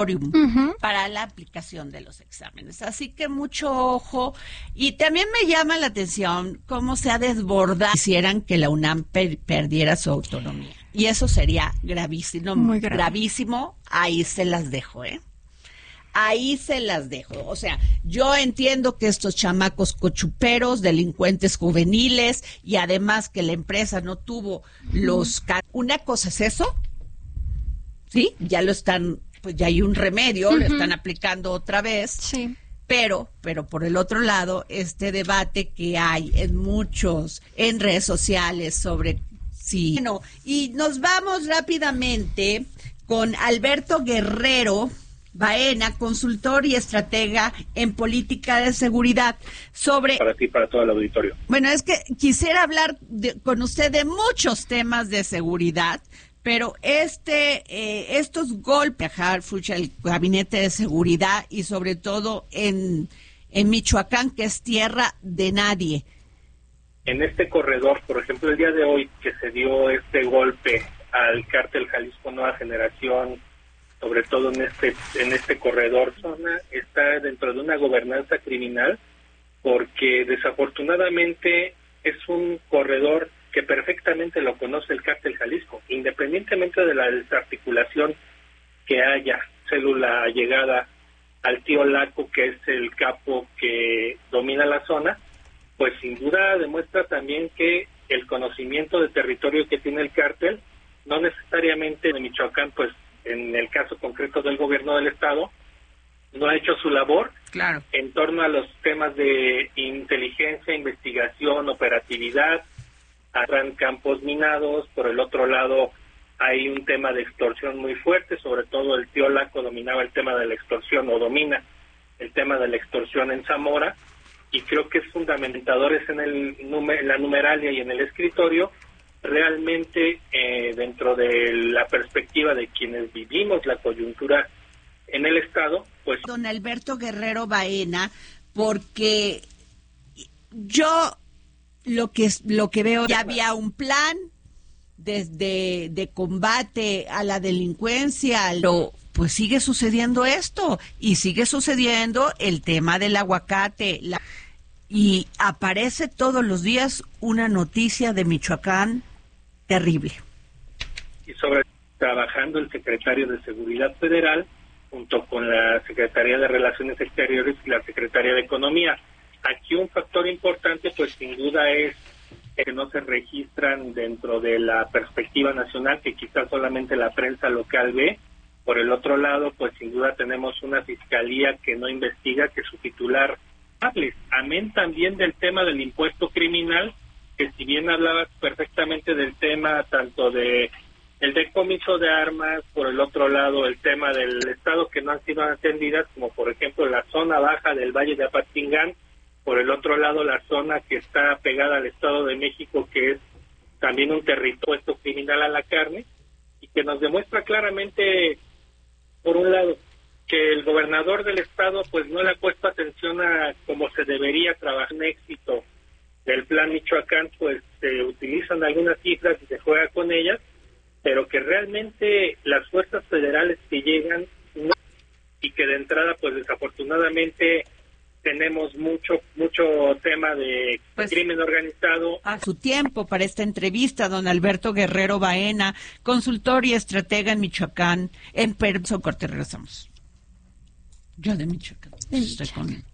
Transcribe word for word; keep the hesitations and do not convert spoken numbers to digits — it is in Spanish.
Uh-huh. Para la aplicación de los exámenes. Así que mucho ojo. Y también me llama la atención cómo se ha desbordado. Quisieran que la UNAM per- perdiera su autonomía. Y eso sería gravísimo. Muy grave. Gravísimo. Ahí se las dejo, ¿eh? Ahí se las dejo. O sea, yo entiendo que estos chamacos cochuperos, delincuentes juveniles, y además que la empresa no tuvo los... Ca- Una cosa es eso, ¿sí? Ya lo están... pues ya hay un remedio, uh-huh. Lo están aplicando otra vez, sí. pero, pero por el otro lado, este debate que hay en muchos, en redes sociales sobre sí. Bueno, y nos vamos rápidamente con Alberto Guerrero Baena, consultor y estratega en política de seguridad, sobre... Para ti, para todo el auditorio. Bueno, es que quisiera hablar de, con usted de muchos temas de seguridad, pero este, eh, estos golpes, Harfuch, el gabinete de seguridad y sobre todo en, en Michoacán, que es tierra de nadie. En este corredor, por ejemplo, el día de hoy que se dio este golpe al cártel Jalisco Nueva Generación, sobre todo en este, en este corredor, zona está dentro de una gobernanza criminal, porque desafortunadamente es un corredor que perfectamente lo conoce el cártel Jalisco, independientemente de la desarticulación que haya, célula llegada al tío Laco, que es el capo que domina la zona, pues sin duda demuestra también que el conocimiento de territorio que tiene el cártel, no necesariamente de Michoacán, pues en el caso concreto del gobierno del estado, no ha hecho su labor claro. En torno a los temas de inteligencia, investigación, operatividad. Habrán campos minados, por el otro lado hay un tema de extorsión muy fuerte, sobre todo el tío Laco dominaba el tema de la extorsión o domina el tema de la extorsión en Zamora, y creo que es fundamentadores en, el, en la numeralia y en el escritorio, realmente eh, dentro de la perspectiva de quienes vivimos la coyuntura en el Estado, pues... Don Alberto Guerrero Baena, porque yo... Lo que lo que veo, ya había un plan desde de combate a la delincuencia, pero pues sigue sucediendo esto y sigue sucediendo el tema del aguacate la, y aparece todos los días una noticia de Michoacán terrible. Y sobre trabajando el secretario de Seguridad Federal junto con la Secretaría de Relaciones Exteriores y la Secretaría de Economía. Aquí un factor importante, pues sin duda es que no se registran dentro de la perspectiva nacional, que quizás solamente la prensa local ve. Por el otro lado, pues sin duda tenemos una fiscalía que no investiga, que su titular hable. Amén también del tema del impuesto criminal, que si bien hablaba perfectamente del tema tanto de el decomiso de armas, por el otro lado el tema del Estado que no han sido atendidas, como por ejemplo la zona baja del Valle de Apatzingán, por el otro lado la zona que está pegada al Estado de México, que es también un territorio criminal a la carne, y que nos demuestra claramente, por un lado, que el gobernador del Estado pues no le ha puesto atención a cómo se debería trabajar en éxito del plan Michoacán, pues se utilizan algunas cifras y se juega con ellas, pero que realmente las fuerzas federales que llegan, no, y que de entrada pues desafortunadamente tenemos mucho mucho tema de pues, crimen organizado. A su tiempo para esta entrevista, don Alberto Guerrero Baena, consultor y estratega en Michoacán, en Perso Corte. Regresamos. Yo de Michoacán. Estoy con